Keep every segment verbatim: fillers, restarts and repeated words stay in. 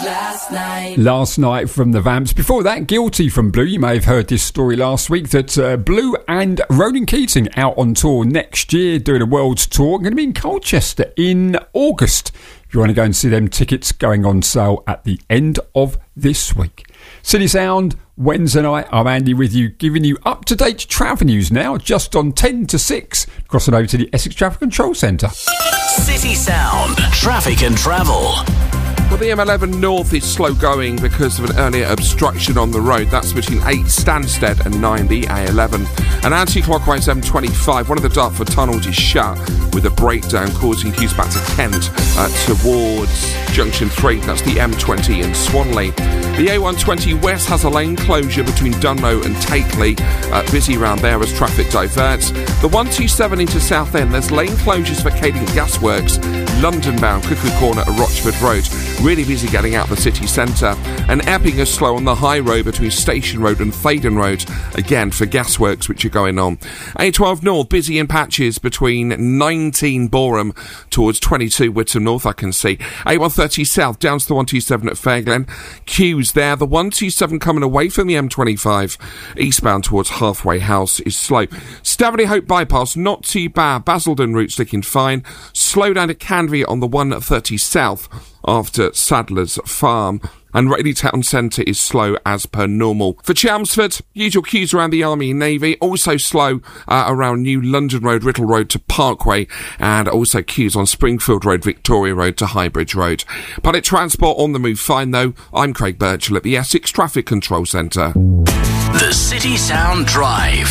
last night. Last night from the Vamps. Before that, Guilty from Blue. You may have heard this story last week that uh, Blue and Ronan Keating out on tour next year, doing a world tour. Going to be in Colchester in August. If you want to go and see them, tickets going on sale at the end of this week. City Sound, Wednesday night. I'm Andy with you, giving you up-to-date traffic news now, just on ten to six. Crossing over to the Essex Traffic Control Centre. City Sound, traffic and travel. Well, the M eleven North is slow going because of an earlier obstruction on the road. That's between eight Stansted and nine the A eleven. And anti-clockwise M twenty-five, one of the Dartford tunnels is shut with a breakdown causing queues back to Kent uh, towards Junction three. That's the M twenty in Swanley. The A one twenty West has a lane closure between Dunmow and Takeley. Uh, busy around there as traffic diverts. The one twenty-seven into Southend, there's lane closures for Cadent Gasworks, London bound, Cuckoo Corner at Rochford Road. Really busy getting out the city centre. And Epping is slow on the high road between Station Road and Thaden Road, again for gasworks which are going on. A twelve North, busy in patches between nineteen Boreham towards twenty-two Whittam North, I can see. A one thirty South, down to the one twenty-seven at Fairglen. Queues there. The one twenty-seven coming away from the M twenty-five, eastbound towards Halfway House, is slow. Staveley Hope Bypass, not too bad. Basildon route's looking fine. Slow down at Canvey on the one thirty South after Sadler's Farm. And Raleigh Town Centre is slow as per normal. For Chelmsford, usual queues around the Army and Navy, also slow uh, around New London Road, Riddle Road to Parkway, and also queues on Springfield Road, Victoria Road to Highbridge Road. Public transport on the move fine though. I'm Craig Birchall at the Essex Traffic Control Centre. The City Sound Drive.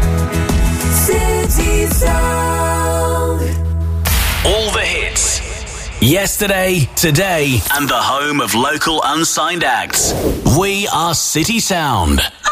City Sound. All the hits. Yesterday, today, and the home of local unsigned acts. We are City Sound.